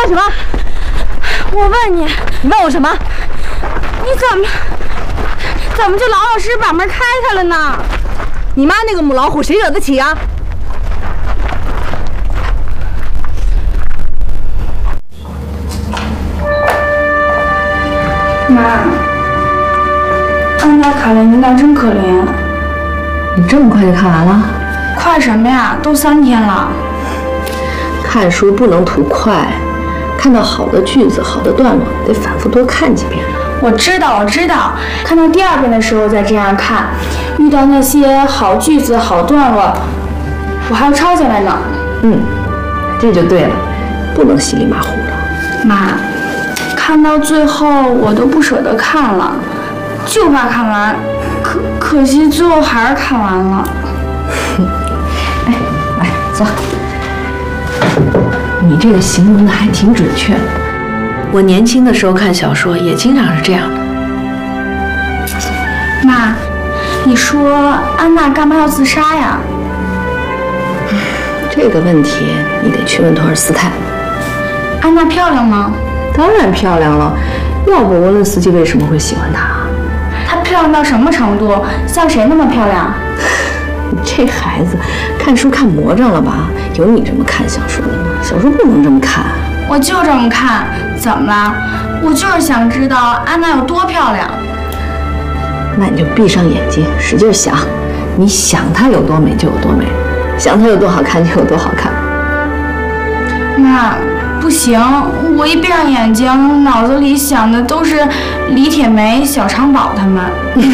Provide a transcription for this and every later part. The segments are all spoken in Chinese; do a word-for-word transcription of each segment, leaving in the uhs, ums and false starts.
什么？ 我问你， 你问我什么？ 你怎么怎么就老老实实把门开开了呢？ 你妈那个母老虎谁惹得起啊？ 妈，安娜·卡列尼娜真可怜。 你这么快就看完了？ 快什么呀？都三天了。 看书不能图快，看到好的句子、好的段落，得反复多看几遍。 我知道，我知道，看到第二遍的时候再这样看，遇到那些好句子、好段落，我还要抄下来呢。 嗯，这就对了，不能稀里马虎的。 妈，看到最后我都不舍得看了，就怕看完，可可惜最后还是看完了。 哎，来坐。你这个形容的还挺准确的。我年轻的时候看小说也经常是这样的。 妈，你说安娜干嘛要自杀呀？ 这个问题你得去问托尔斯泰。 安娜漂亮吗？ 当然漂亮了，要不沃伦斯基为什么会喜欢她？ 她漂亮到什么程度？像谁那么漂亮？ 你这孩子看书看魔怔了吧？有你这么看小说的吗？小说不能这么看。 我就这么看，怎么了？我就是想知道安娜有多漂亮。 那你就闭上眼睛，使劲想，你想她有多美就有多美，想她有多好看就有多好看。 妈，不行，我一闭上眼睛，脑子里想的都是李铁梅、小长宝他们。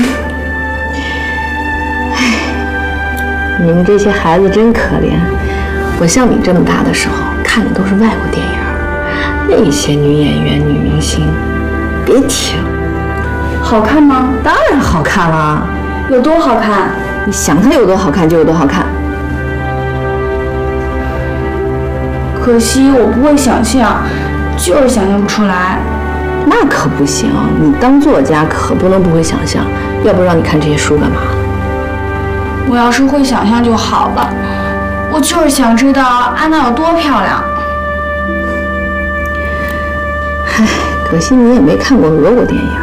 你们这些孩子真可怜。我像你这么大的时候，看的都是外国电影，那些女演员、女明星，别提了。 好看吗？ 当然好看了。 有多好看？ 你想她有多好看就有多好看。 可惜我不会想象，就是想象不出来。 那可不行，你当作家可不能不会想象，要不让你看这些书干嘛？ 我要是会想象就好了，我就是想知道安娜有多漂亮。 唉，可惜你也没看过俄国电影。